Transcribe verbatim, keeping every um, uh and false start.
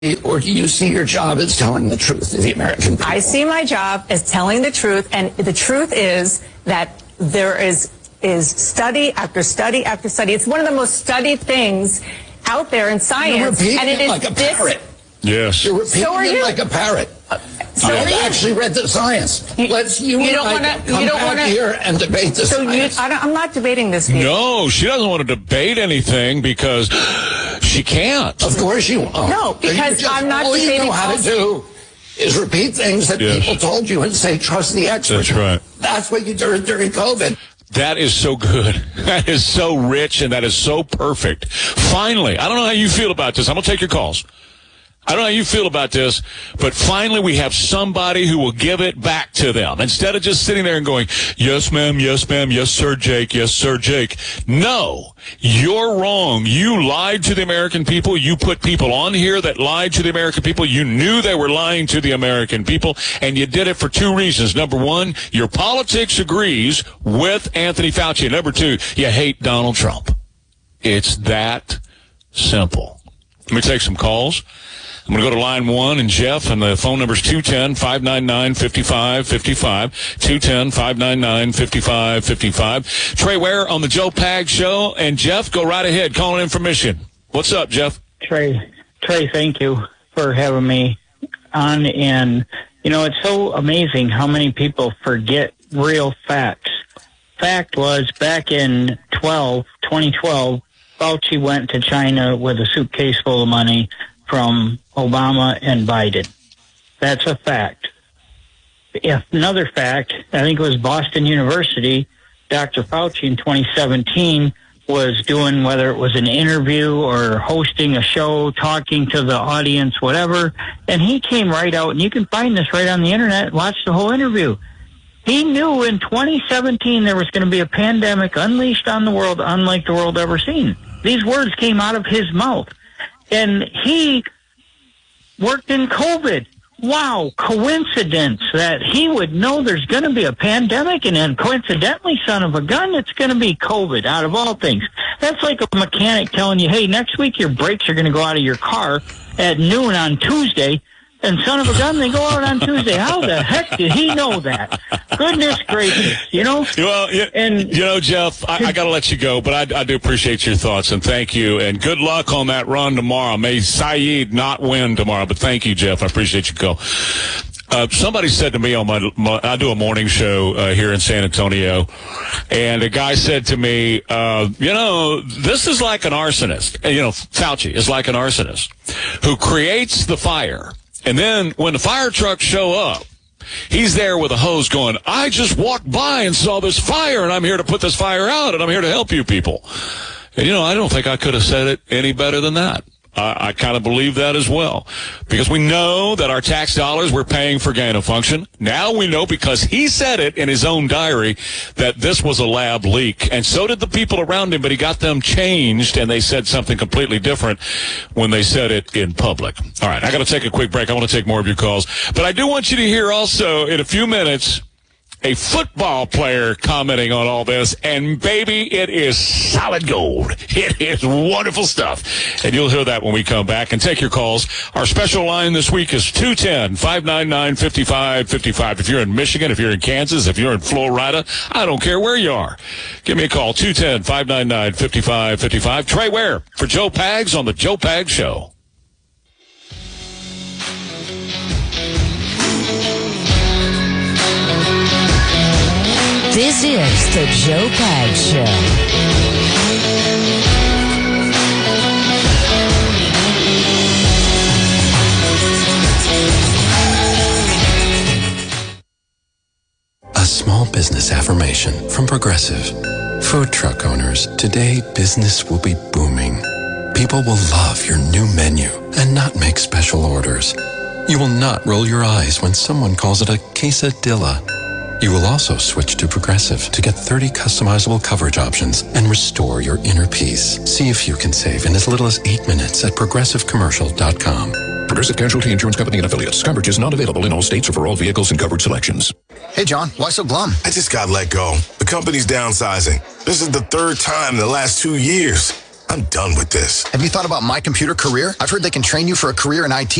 Or do you see your job as telling the truth to the American people? I see my job as telling the truth, and the truth is that there is is study after study after study. It's one of the most studied things out there in science. You're repeating and it it is like a this, parrot. Yes. You're repeating So are it you. like a parrot. Uh, so I've are you. actually read the science. You- Let's you, you and don't I wanna- come you don't back wanna- here and debate the So you, science. I don't, I'm not debating this. View. No, she doesn't want to debate anything because she can't. Of course you won't. No, because You just- I'm not all you debating know how to also- do is repeat things that Yes. people told you and say, trust the experts. That's right. That's what you did during COVID. That is so good. That is so rich, and that is so perfect. Finally, I don't know how you feel about this. I'm going to take your calls. I don't know how you feel about this, but finally we have somebody who will give it back to them. Instead of just sitting there and going, yes, ma'am, yes, ma'am, yes, sir, Jake, yes, sir, Jake. No, you're wrong. You lied to the American people. You put people on here that lied to the American people. You knew they were lying to the American people, and you did it for two reasons. Number one, your politics agrees with Anthony Fauci. And number two, you hate Donald Trump. It's that simple. Let me take some calls. I'm going to go to line one, and Jeff, and the phone number is two one zero, five nine nine, five five five five, two one zero, five nine nine, five five five five. Trey Ware on the Joe Pag Show, and Jeff, go right ahead, calling in for Michigan. What's up, Jeff? Trey, Trey, thank you for having me on, and, you know, it's so amazing how many people forget real facts. Fact was, back in twenty twelve, Fauci went to China with a suitcase full of money from Obama and Biden. That's a fact. If another fact, I think it was Boston University, Doctor Fauci in twenty seventeen was doing, whether it was an interview or hosting a show, talking to the audience, whatever, and he came right out, and you can find this right on the internet, watch the whole interview. He knew in twenty seventeen there was going to be a pandemic unleashed on the world unlike the world ever seen. These words came out of his mouth. And he worked in COVID. Wow, coincidence that he would know there's going to be a pandemic, and then coincidentally, son of a gun, it's going to be COVID out of all things. That's like a mechanic telling you, hey, next week your brakes are going to go out of your car at noon on Tuesday, and son of a gun, they go out on Tuesday. How the heck did he know that? Goodness gracious, you know? Well, you, and, you know, Jeff, I, I got to let you go, but I, I do appreciate your thoughts, and thank you, and good luck on that run tomorrow. May Saeed not win tomorrow, but thank you, Jeff. I appreciate your call. Uh, somebody said to me on my, my I do a morning show uh, here in San Antonio, and a guy said to me, uh, you know, this is like an arsonist. You know, Fauci is like an arsonist who creates the fire. And then when the fire trucks show up, he's there with a hose going, I just walked by and saw this fire, and I'm here to put this fire out, and I'm here to help you people. And, you know, I don't think I could have said it any better than that. I, I kind of believe that as well, because we know that our tax dollars we're paying for gain of function. Now we know, because he said it in his own diary, that this was a lab leak, and so did the people around him, but he got them changed, and they said something completely different when they said it in public. All right, I got to take a quick break. I want to take more of your calls, but I do want you to hear also in a few minutes a football player commenting on all this, and baby, it is solid gold. It is wonderful stuff. And you'll hear that when we come back and take your calls. Our special line this week is two one zero, five nine nine, five five five five. If you're in Michigan, if you're in Kansas, if you're in Florida, I don't care where you are. Give me a call, two one zero, five nine nine, five five five five. Trey Ware for Joe Pags on the Joe Pags Show. This is the Joe Pags Show. A small business affirmation from Progressive. Food truck owners, today business will be booming. People will love your new menu and not make special orders. You will not roll your eyes when someone calls it a quesadilla. You will also switch to Progressive to get thirty customizable coverage options and restore your inner peace. See if you can save in as little as eight minutes at progressive commercial dot com. Progressive Casualty Insurance Company and Affiliates. Coverage is not available in all states or for all vehicles and coverage selections. Hey, John, why so glum? I just got let go. The company's downsizing. This is the third time in the last two years. I'm done with this. Have you thought about My Computer Career? I've heard they can train you for a career in I T